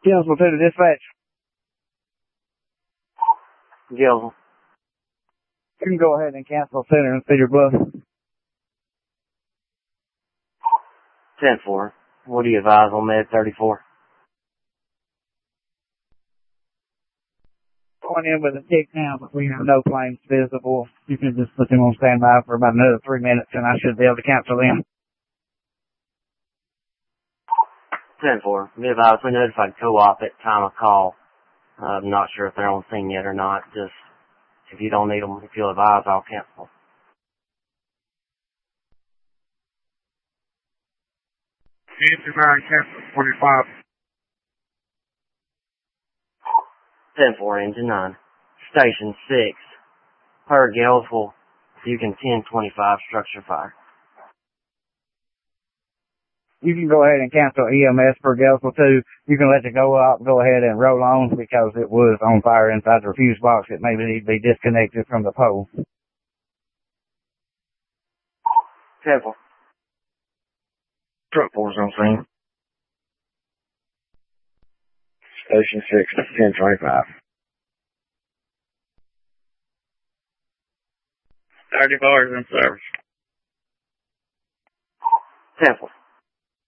Gainesville 2 to dispatch. Gainesville. You can go ahead and cancel center and Cedar Bluff. 10-4. What do you advise on Med 34? Going in with a tick now, but we have no claims visible. You can just put them on standby for about another 3 minutes, and I should be able to cancel them. 10-4. Be advised, we notified co-op at time of call. I'm not sure if they're on scene yet or not. Just, if you don't need them, if you'll advise, I'll cancel. Cancel 45. 10-4, engine 9. Station 6. Per Gainesville, Beacon 1025, structure fire. You can go ahead and cancel EMS for Gainesville 2. You can let it go ahead and roll on because it was on fire inside the refuse box. It may need to be disconnected from the pole. 10-4. Truck 4's on scene. Station 6, 1025. 34 is in service. 10-4.